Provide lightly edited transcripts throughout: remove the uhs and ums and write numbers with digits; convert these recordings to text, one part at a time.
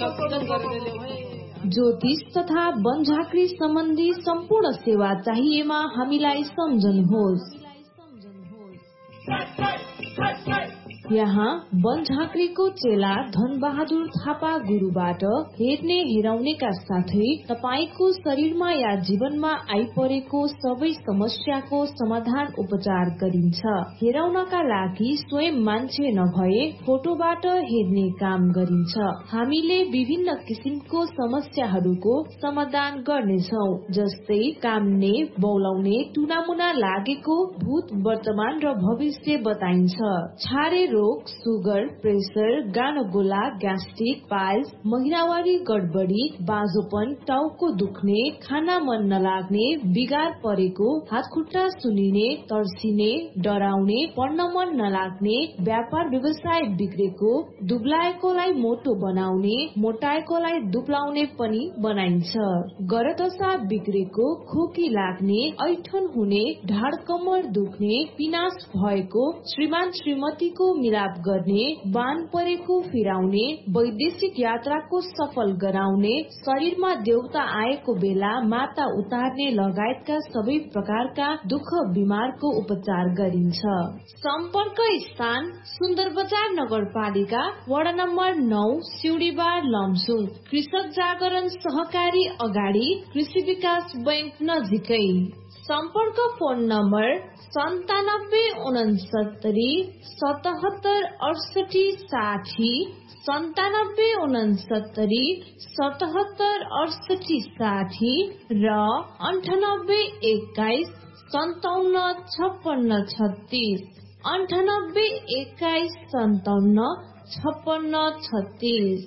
ज्योतिष तथा वनझाँक्री सम्बन्धी सम्पूर्ण सेवा चाहिएमा हामीलाई सम्झनुहोस्। यहाँ वनझाँक्रीको चेला धनबहादुर थापा गुरुबाट हेर्ने हेराउनेका साथै तपाईको शरीरमा या जीवनमा आइपरेको सबै समस्याको समाधान उपचार गरिन्छ। हेराउनका लागि स्वयं मान्छे नभए फोटोबाट हेर्ने काम गरिन्छ। हामीले विभिन्न किसिमको समस्याहरूको समाधान गर्नेछौ, जस्तै काम्ने, बौलाउने, टुनामुना लागेको, भूत, वर्तमान र भविष्य बताइन्छ। छारे रोग, सुगर, प्रेसर, गानोगोला, ग्यास्ट्रिक, पाइल्स, महिनावारी गडबडी, बाँझोपन, टाउको दुख्ने, खाना मन नलाग्ने, बिगार परेको, हातखुट्टा सुनिने, तर्सिने, डराउने, पढ्न मन नलाग्ने, व्यापार व्यवसाय बिग्रेको, दुब्लाएकोलाई मोटो बनाउने, मोटाएकोलाई दुब्लाउने पनि बनाइन्छ। गरदशा बिग्रेको, खोकी लाग्ने, ऐठन हुने, ढाड कम्मर दुख्ने, पिनास भएको, श्रीमान श्रीमतीको मिलाप गर्ने, बान परेको फिराउने, वैदेशिक यात्राको सफल गराउने, शरीरमा देउता आएको बेला माता उतार्ने लगायतका सबै प्रकारका दुःख बिमारको उपचार गरिन्छ। सम्पर्क स्थान सुन्दर बजार नगरपालिका वडा नम्बर 9 सिउडीबार लमजुङ, कृषक जागरण सहकारी अगाडि, कृषि विकास बैंक नजिकै। सम्पर्क फोन नम्बर 9769 77 68 60, 9769 77 68 60 र 9821 57 56 36, 9821 57 56 36।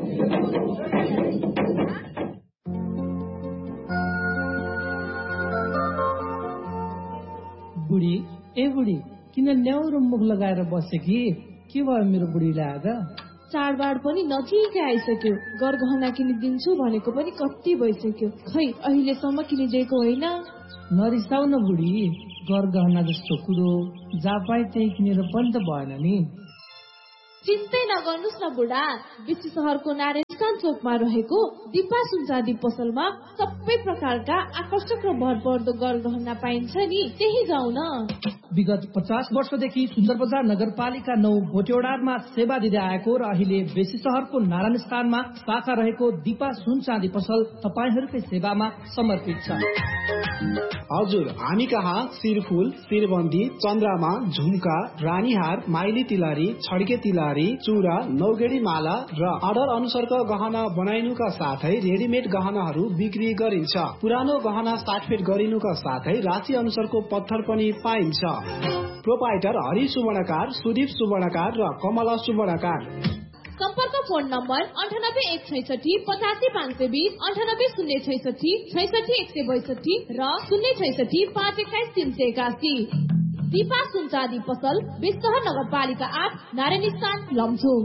बुढी ए बुढी, किन ल्याउरो मुख लगाएर बसे कि? के भयो मेरो बुढीलाई आज? चाडबाड पनि नजिकै आइसक्यो। गरगहना किनिदिन्छु भनेको पनि कति भइसक्यो, खै अहिलेसम्म किनिदिएको होइन। नरिसाउ न बुढी, गरगहना जस्तो कुरो जहाँ पाए त्यही किनेर पनि त भएन नि। चिन्तै नगर्नुहोस् न बुढा, बेसी सहरको नारायण चोकमा रहेको दिपा सुनचाँदी पसलमा सबै प्रकारका आकर्षक र भरपर्दो गरगहना पाइन्छ नि, त्यही जाउँ न। विगत 50 वर्षदेखि सुन्दर बजार नगरपालिका 9 भोटेवडारमा सेवा दिँदै आएको र अहिले बेसी सहरको नारायण स्थानमा शाखा रहेको दिपा सुनचाँदी पसल तपाईहरूकै सेवामा समर्पित छ। हजुर, हामी कहाँ शिरफुल, शिरबन्दी, चन्द्रमा, झुम्का, रानीहार, माइली तिलहरी, छड्के तिलहरी, चूड़ा, नौगेडी माला र अर्डर अनुसारको गहना बनाइनुका साथै रेडिमेड गहनाहरू बिक्री गरिन्छ। पुरानो गहना साटफेट गरिनुका साथै राशि अनुसारको पत्थर पनि पाइन्छ। प्रोपाइटर हरि सुवर्णकार, सुदीप सुवर्णकार र कमला सुवर्णकार। सम्पर्क फोन नम्बर 9816 85520, 98066 66162 र 066 521 381। दिपा सुनचाँदी पसल, बेसहर नगरपालिका 8, नारायण स्थान, लमजुङ।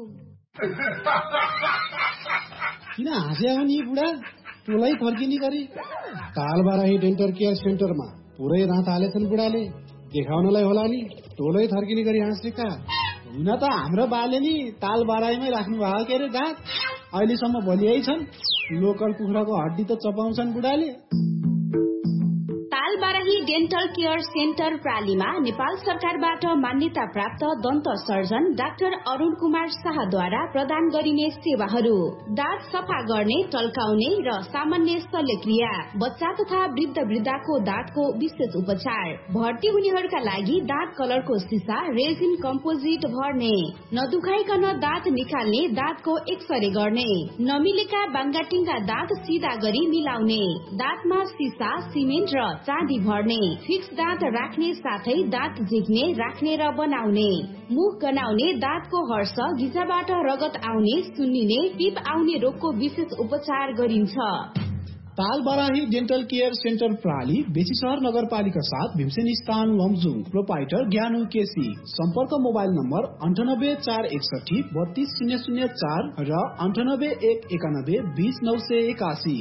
किन हाँस्या हो नि बुढा? टोलै फर्किने गरी तालबाराही डेन्टल केयर सेन्टरमा पुरै रात हालेछन् बुढाले। देखाउनलाई होला नि, टोलै थर्किने गरी हाँसेका। हुन त हाम्रो बाले नि ताल बाराईमै राख्नु भएको के अरे दाँत, अहिलेसम्म भलियै छन्। लोकल कुखुराको हड्डी त चपाउँछन् बुढाले। तालबाराही डेन्टल केयर सेन्टर प्रालीमा नेपाल सरकारबाट मान्यता प्राप्त दन्त सर्जन डाक्टर अरुण कुमार शाहद्वारा प्रदान गरिने सेवाहरू: दाँत सफा गर्ने, टल्काउने र सामान्य शल्यक्रिया, बच्चा तथा वृद्ध वृद्धाको दाँतको विशेष उपचार, भर्ती हुनेहरूका लागि दाँत कलरको सिसा रेजिन कम्पोजिट भर्ने, नदुखाइकन दाँत निकाल्ने, दाँतको एक्सरे गर्ने, नमिलेका बाङ्गाटिङ्गा दाँत सिधा गरी मिलाउने, दाँतमा सिसा, सिमेन्ट र चाँदी भर्ने, फिक्स दाँत राख्ने साथै दाँत झिक्ने, राख्ने र बनाउने, मुख गनाउने, दाँतको हर्ष, गिजाबाट रगत आउने, सुन्निने, टिप आउने रोगको विशेष उपचार गरिन्छ। तालबाराही डेन्टल केयर सेन्टर प्राली, बेसीसहर नगरपालिका 7, भीमसेन स्थान, लमजुङ। प्रोपाइटर ज्ञानु केसी। सम्पर्क मोबाइल नम्बर 98461 32004 र 98191 20981।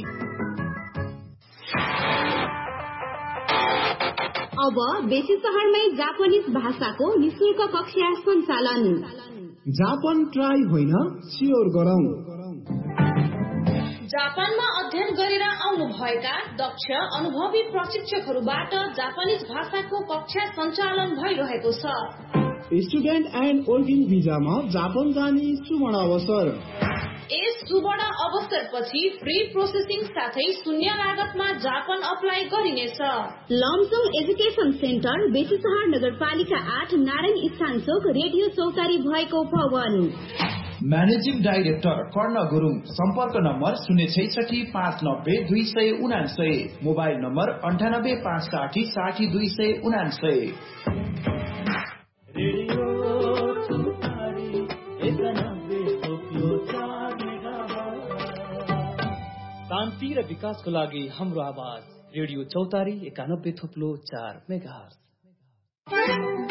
अब बेसी सहरमै जापानिज भाषाको निशुल्क कक्षा सञ्चालन। जापान ट्राई होइन, स्योर गरौँ। जापानमा अध्ययन गरेर आउनुभएका दक्ष अनुभवी प्रशिक्षकहरूबाट जापानिज भाषाको कक्षा सञ्चालन भइरहेको छ। स्टुडेन्ट एन्ड वर्किङ भिजामा जापान जाने सुवर्ण अवसर। यस सुवर्ण अवसरपछि फ्री प्रोसेसिङ साथै शून्य लागतमा जापान अप्लाई गरिनेछ। लमसङ एजुकेसन सेन्टर बेसीसहर नगरपालिका 8 नारायण स्थान चोक रेडियो चौतारी भएको भवन। म्यानेजिङ डाइरेक्टर कर्ण गुरुङ। सम्पर्क नम्बर 066 590 279, मोबाइल नम्बर 98 560 60 279। शान्ति र विकासको लागि हाम्रो आवाज रेडियो चौतारी 91.4 मेगाहर्ज।